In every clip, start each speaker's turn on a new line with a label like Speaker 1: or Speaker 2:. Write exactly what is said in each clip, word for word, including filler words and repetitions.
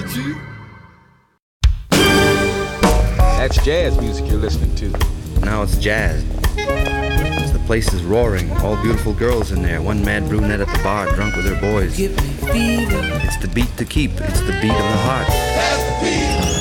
Speaker 1: tu?
Speaker 2: That's jazz music you're listening to.
Speaker 3: Now it's jazz. The place is roaring, all beautiful girls in there, one mad brunette at the bar, drunk with her boys.
Speaker 1: Give me fever.
Speaker 3: It's the beat to keep, it's the beat of the heart.
Speaker 1: That's the beat.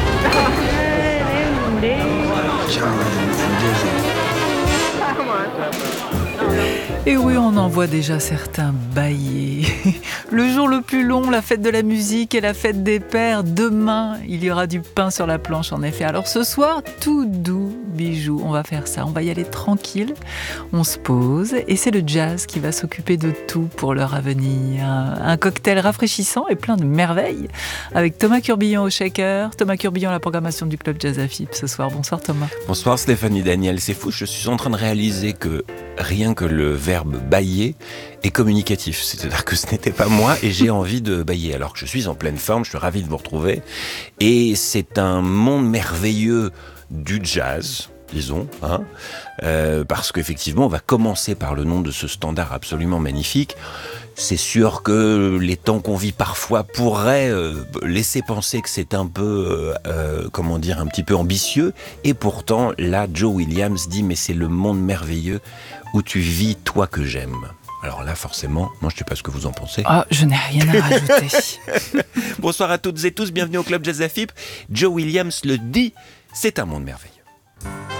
Speaker 4: Et oui, on en voit déjà certains bailler. Le jour le plus long, la fête de la musique et la fête des pères. Demain, il y aura du pain sur la planche, en effet. Alors ce soir, tout doux, bijou, on va faire ça. On va y aller tranquille, on se pose. Et c'est le jazz qui va s'occuper de tout pour l'heure à venir. Un cocktail rafraîchissant et plein de merveilles. Avec Thomas Curbillon au shaker. Thomas Curbillon à la programmation du Club Jazz A F I P ce soir. Bonsoir Thomas.
Speaker 5: Bonsoir Stéphanie Daniel. C'est fou, je suis en train de réaliser que rien que le verbe bailler est communicatif. C'est-à-dire que ce n'était pas moi et j'ai envie de bailler. Alors que je suis en pleine forme, je suis ravi de vous retrouver. Et c'est un monde merveilleux du jazz, disons, hein, euh, parce qu'effectivement, on va commencer par le nom de ce standard absolument magnifique. C'est sûr que les temps qu'on vit parfois pourraient euh, laisser penser que c'est un peu, euh, euh, comment dire, un petit peu ambitieux. Et pourtant, là, Joe Williams dit « Mais c'est le monde merveilleux où tu vis, toi que j'aime ». Alors là, forcément, moi je ne sais pas ce que vous en pensez.
Speaker 4: Ah, je n'ai rien à rajouter.
Speaker 5: Bonsoir à toutes et tous, bienvenue au Club Jazz A F I P. Joe Williams le dit, c'est un monde merveilleux.